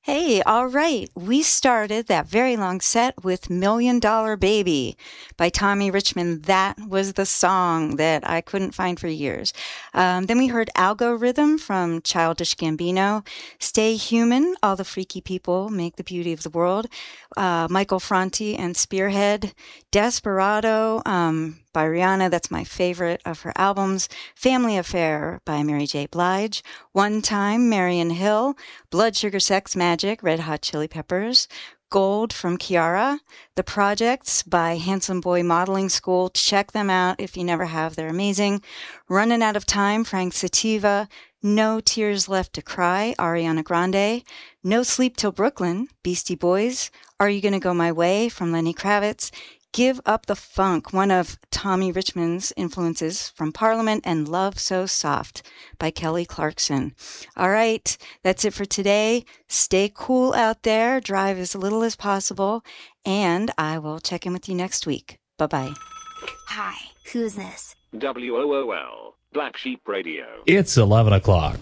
Hey, all right. We started that very long set with Million Dollar Baby by Tommy Richmond. That was the song that I couldn't find for years. Then we heard Algo Rhythm from Childish Gambino. Stay Human, All the Freaky People Make the Beauty of the World. Michael Franti and Spearhead. Desperado by Rihanna. That's my favorite of her albums. Family Affair by Mary J. Blige. One Time, Marion Hill. Blood Sugar Sex Magic, Red Hot Chili Peppers. Gold from Kiara. The Projects by Handsome Boy Modeling School. Check them out if you never have. They're amazing. Running Out of Time, Frank Sativa. No Tears Left to Cry, Ariana Grande. No Sleep Till Brooklyn, Beastie Boys. Are You Gonna Go My Way from Lenny Kravitz. Give Up the Funk, one of Tommy Richmond's influences from Parliament, and Love So Soft by Kelly Clarkson. All right, that's it for today. Stay cool out there, drive as little as possible, and I will check in with you next week. Bye-bye. Hi, who's this? WOOL, Black Sheep Radio. It's 11 o'clock.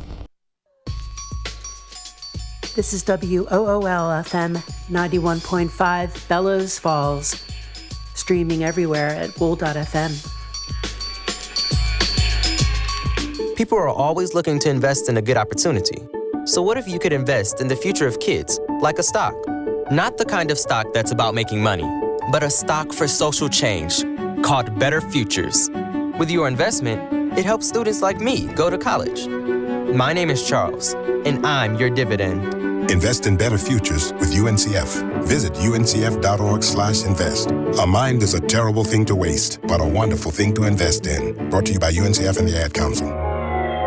This is WOOL FM 91.5 Bellows Falls. Streaming everywhere at wool.fm. People are always looking to invest in a good opportunity. So what if you could invest in the future of kids, like a stock? Not the kind of stock that's about making money, but a stock for social change called Better Futures. With your investment, it helps students like me go to college. My name is Charles, and I'm your dividend. Invest in better futures with UNCF. Visit uncf.org/invest. A mind is a terrible thing to waste, but a wonderful thing to invest in. Brought to you by UNCF and the Ad Council.